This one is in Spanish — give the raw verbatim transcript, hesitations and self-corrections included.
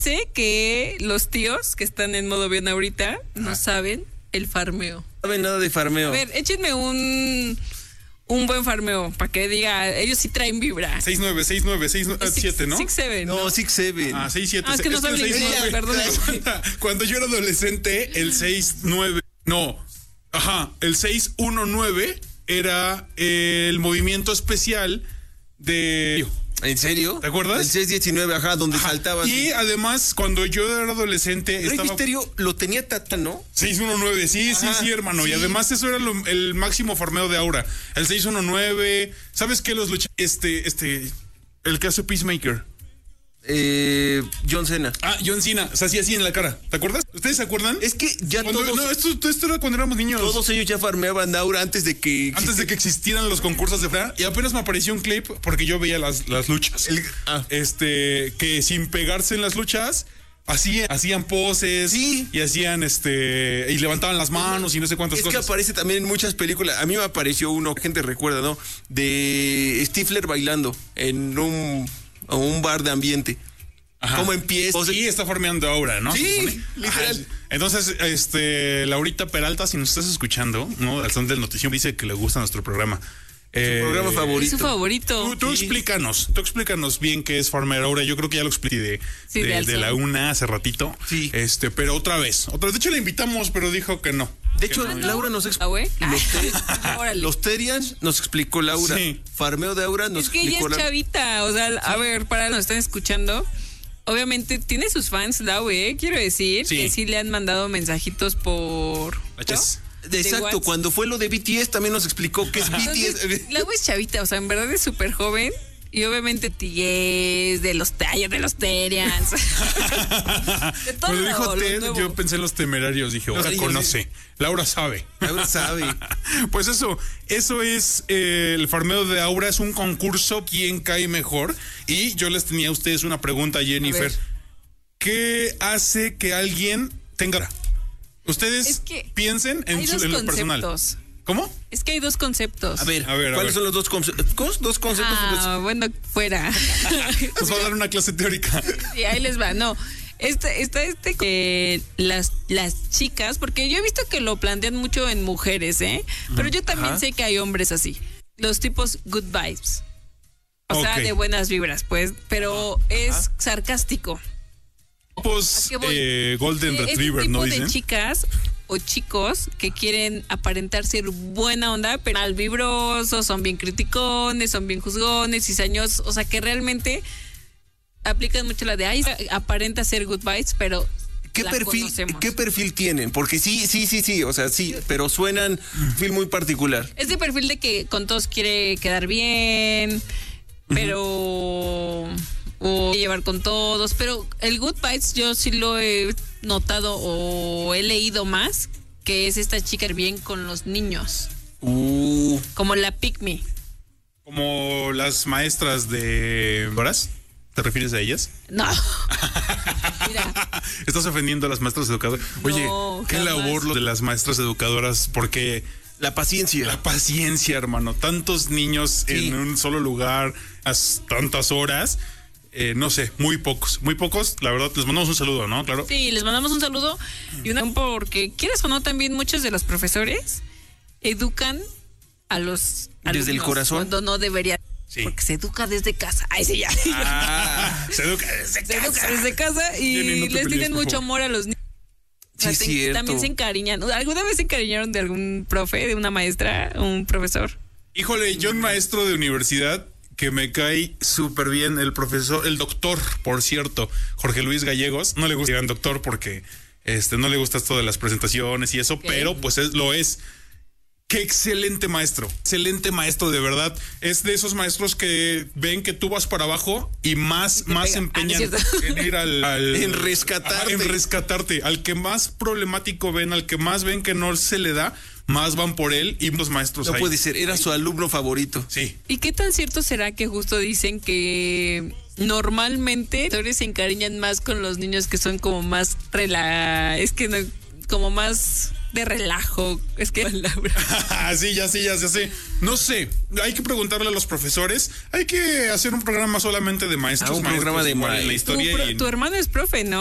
Sé que los tíos que están en modo bien ahorita no saben el farmeo. No saben nada de farmeo. A ver, échenme un... Un buen farmeo, para que diga, ellos sí traen vibra. seis nueve, seis nueve, seis siete, ¿no? seis siete, No, seis siete. Ah, seis siete. Ah, es que no saben inglés, perdón. Cuando yo era adolescente, el seis nueve, no, ajá, el seis uno nueve era el movimiento especial de... ¿En serio? ¿Te acuerdas? El seis diecinueve, ajá, donde Ajá. saltaban. Y además, cuando yo era adolescente... Rey estaba... Misterio lo tenía Tata, ¿no? seis uno nueve, sí, Ajá, sí, sí, hermano. sí. Y además eso era lo, el máximo farmeo de Aura. El seis uno nueve, ¿sabes qué? Los lucha... Este, este, el que hace Peacemaker. Eh, John Cena. Ah, John Cena, se hacía así en la cara. ¿Te acuerdas? ¿Ustedes se acuerdan? Es que ya Cuando- todos, no, esto, esto era cuando éramos niños. todos ellos ya farmeaban Aura antes de que... Antes de que existieran los concursos de Fra. Y apenas me apareció un clip porque yo veía las, las luchas. El- ah. Este, que sin pegarse en las luchas, hacían, hacían poses. Sí. Y hacían, este, y levantaban las manos y no sé cuántas Es que cosas. aparece también en muchas películas. A mí me apareció uno, gente recuerda, ¿no? De Stifler bailando en un, un bar de ambiente. Ajá. ¿Cómo empieza? Sí, está farmeando ahora, ¿no? Sí, Se supone. literal. Ajá. Entonces, este, Laurita Peralta, si nos estás escuchando, ¿no? Al son del notición dice que le gusta nuestro programa. Eh, programa Es favorito. su favorito. Tú, tú explícanos, tú explícanos bien qué es farmear ahora. Yo creo que ya lo expliqué de, Sí, de, de de Alzón. la una hace ratito. Sí. Este, pero otra vez. Otra vez. De hecho, la invitamos, pero dijo que no. De hecho, Que no. Laura nos Ah, explicó. güey. Los, te- Órale. los Terians nos explicó Laura. Sí. Farmeo de Aura nos Es que ella explicó es Laura. chavita, o sea, a ver, para los que están escuchando, obviamente tiene sus fans, Lau, ¿eh? Quiero decir Sí. que sí le han mandado mensajitos por... H. De Exacto, WhatsApp. cuando fue lo de B T S también nos explicó qué es B T S. Entonces, Lau es chavita, o sea, en verdad es súper joven. Y obviamente T S, de los tallos, de los Terians. De todo Cuando dijo lo Ted, nuevo. yo pensé en los temerarios. Dije, ahora Sí, conoce. Laura sabe. Laura sabe. Pues eso, eso es eh, el farmeo de Aura, es un concurso, quién cae mejor. Y yo les tenía a ustedes una pregunta, Jennifer. ver. ¿Qué hace que alguien tenga? Ustedes Es que piensen en, hay su, dos en lo personal. conceptos. ¿Cómo? Es que hay dos conceptos. A ver, A ver, a ¿cuáles ver. son los dos conceptos? Dos conceptos. Ah, bueno, fuera. Nos va a dar una clase teórica. Sí, ahí les va. No, este, está este que las, las chicas, porque yo he visto que lo plantean mucho en mujeres, ¿eh? Pero yo también Ajá. sé que hay hombres así. Los tipos good vibes. O sea, Ok. de buenas vibras, pues. Pero es sarcástico. Pues ¿A qué voy? eh, Golden Este Retriever, tipo ¿no de dicen? chicas o chicos que quieren aparentar ser buena onda, pero mal vibrosos, son bien criticones, son bien juzgones, cizañosos, o sea que realmente aplican mucho la de ay, aparenta ser good vibes, pero ¿Qué la perfil, conocemos. ¿Qué perfil tienen? Porque sí, sí, sí, sí, o sea, sí, pero suenan un perfil muy particular. Este perfil de que con todos quiere quedar bien, pero o llevar con todos, pero el good vibes yo sí lo he notado o he leído más, que es esta chica bien con los niños, Uh, como la pick me. Como las maestras de ¿Horas? ¿Te refieres a ellas? No. Mira, Estás ofendiendo a las maestras educadoras. Oye, No, qué jamás. labor lo de las maestras educadoras, porque la paciencia. la paciencia, hermano. Tantos niños Sí. en un solo lugar, a tantas horas. Eh, no sé, muy pocos, muy pocos. La verdad, les mandamos un saludo, ¿no? Claro. sí, les mandamos un saludo y una porque quieres o no también muchos de los profesores educan a los Desde el alumnos corazón. cuando no debería. Sí. Porque se educa desde casa. Ay, sí, ya. Ah, Se educa desde Se educa casa. desde casa y Jenny, no te les pelees, tienen por mucho favor. amor a los niños. O sea, sí, es te- cierto. también se encariñan. ¿Alguna vez se encariñaron de algún profe, de una maestra, un profesor? Híjole, yo un maestro de universidad que me cae súper bien, el profesor, el doctor, por cierto, Jorge Luis Gallegos, no le gusta el doctor porque este no le gusta esto de las presentaciones y eso, Ok. pero pues es, lo es. Qué excelente maestro, excelente maestro, de verdad. Es de esos maestros que ven que tú vas para abajo y más, te más pega. empeñan Ah, ¿no es cierto? en ir al, al- En rescatarte. Ajá, en rescatarte. Al que más problemático ven, al que más ven que no se le da, más van por él y los maestros no ahí. puede ser, era su alumno favorito. Sí. ¿Y qué tan cierto será que justo dicen que normalmente los profesores se encariñan más con los niños que son como más rela... Es que no, como más de relajo. Es que Laura. sí, ya sí, ya sí, sí. No sé, hay que preguntarle a los profesores. Hay que hacer un programa solamente de maestros. Ah, un programa de igual en la maestros. historia. Tu, pro- y en- tu hermano es profe, ¿no?